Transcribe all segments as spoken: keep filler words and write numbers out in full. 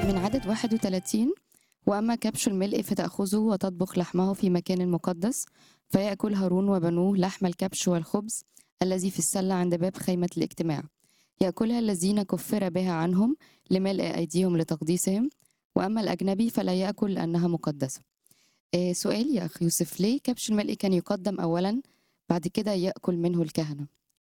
من عدد واحد وثلاثين: وأما كبش الملء فتأخذه وتطبخ لحمه في مكان مقدس، فيأكل هارون وبنوه لحم الكبش والخبز الذي في السلة عند باب خيمة الاجتماع، يأكلها الذين كفر بها عنهم لملء أيديهم لتقديسهم، وأما الأجنبي فلا يأكل لأنها مقدسة. آه، سؤال يا أخ يوسف، ليه كبش الملء كان يقدم أولا بعد كده يأكل منه الكهنة؟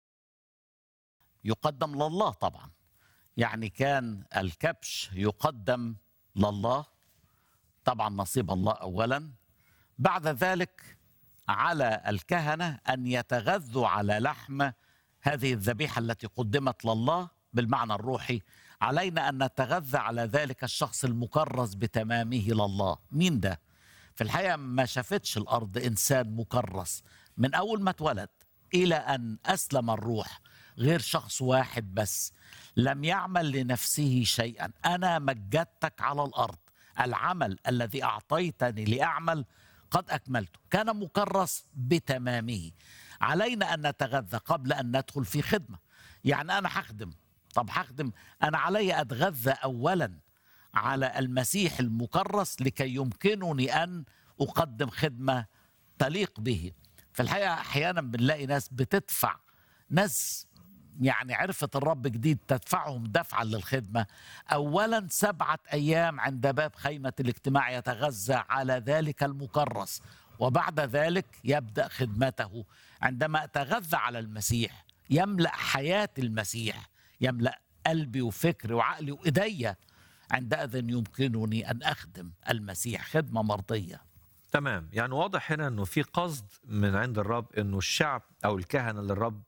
يقدم لله طبعا. يعني كان الكبش يقدم لله، طبعا نصيب الله أولا. بعد ذلك على الكهنة أن يتغذوا على لحم هذه الذبيحة التي قدمت لله بالمعنى الروحي. علينا أن نتغذى على ذلك الشخص المكرس بتمامه لله. مين ده؟ في الحقيقة ما شافتش الأرض إنسان مكرس من أول ما اتولد إلى أن أسلم الروح غير شخص واحد بس لم يعمل لنفسه شيئا. أنا مجدتك على الأرض، العمل الذي أعطيتني لأعمل قد أكملته. كان مكرس بتمامه. علينا أن نتغذى قبل أن ندخل في خدمة. يعني أنا هخدم، طب هخدم، أنا علي أتغذى أولا على المسيح المكرس لكي يمكنني أن أقدم خدمة تليق به. في الحقيقة أحيانا بنلاقي ناس بتدفع، ناس يعني عرفت الرب جديد تدفعهم دفعا للخدمة. أولا سبعة أيام عند باب خيمة الاجتماع يتغذى على ذلك المكرس، وبعد ذلك يبدأ خدمته. عندما أتغذى على المسيح يملأ حياة المسيح، يملأ قلبي وفكري وعقلي وإيديا. عندئذ يمكنني أن أخدم المسيح خدمة مرضية. تمام. يعني واضح هنا أنه في قصد من عند الرب أنه الشعب أو الكهنة للرب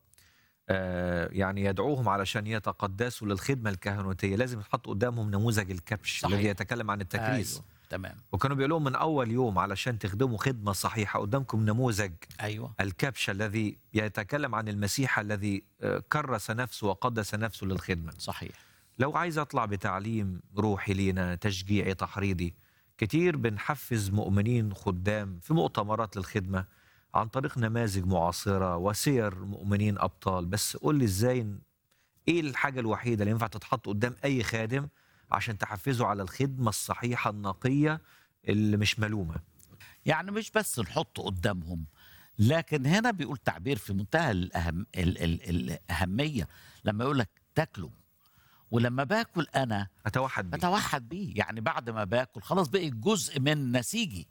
آه يعني يدعوهم علشان يتقدسوا للخدمة الكهنوتية لازم يتحط قدامهم نموذج الكبش. صحيح. الذي يتكلم عن التكريس. أيوه. تمام. وكانوا بيقولوا من أول يوم علشان تخدموا خدمة صحيحة قدامكم نموذج أيوه. الكبش الذي يتكلم عن المسيح الذي آه كرس نفسه وقدس نفسه للخدمة. صحيح. لو عايز أطلع بتعليم روحي لينا تشجيعي تحريضي، كتير بنحفز مؤمنين خدام في مؤتمرات للخدمة عن طريق نماذج معاصرة وسير مؤمنين أبطال. بس قول لي إزاي، إيه الحاجة الوحيدة اللي ينفع تتحط قدام أي خادم عشان تحفزه على الخدمة الصحيحة النقية اللي مش ملومة؟ يعني مش بس نحط قدامهم، لكن هنا بيقول تعبير في منتهى الأهم ال ال الأهمية لما يقول لك تاكلوا. ولما باكل أنا أتوحد بيه. بتوحد بيه، يعني بعد ما باكل خلاص بقي جزء من نسيجي.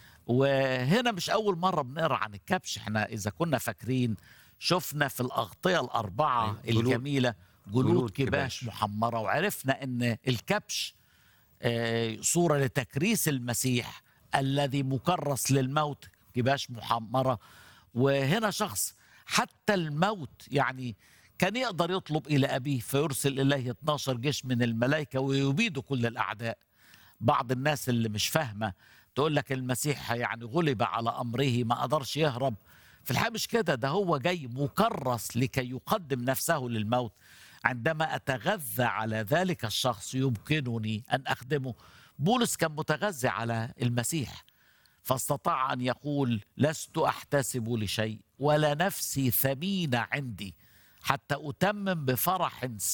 وهنا مش أول مرة بنقرأ عن الكبش. احنا إذا كنا فاكرين شفنا في الأغطية الأربعة أيوة. جلود. الجميلة جلود, جلود كباش, كباش محمرة. وعرفنا أن الكبش آه صورة لتكريس المسيح الذي مكرس للموت، كباش محمرة. وهنا شخص حتى الموت يعني كان يقدر يطلب إلى أبيه فيرسل إليه اثناشر جيش من الملائكة ويبيدوا كل الأعداء. بعض الناس اللي مش فاهمة تقول لك المسيح يعني غلب على أمره ما قدرش يهرب. في الحقيقة مش كده، ده هو جاي مكرس لكي يقدم نفسه للموت. عندما أتغذى على ذلك الشخص يمكنني أن أخدمه. بولس كان متغذى على المسيح فاستطاع أن يقول لست أحتسب لشيء ولا نفسي ثمينة عندي حتى أتمم بفرح